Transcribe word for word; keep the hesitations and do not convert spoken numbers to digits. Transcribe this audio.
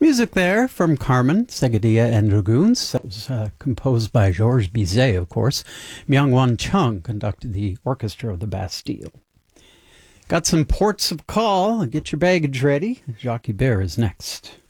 Music there from Carmen, Seguidilla and Dragoons. That was uh, composed by Georges Bizet, of course. Myung-Whun Chung conducted the orchestra of the Bastille. Got some ports of call. Get your baggage ready. Jacques Hébert is next.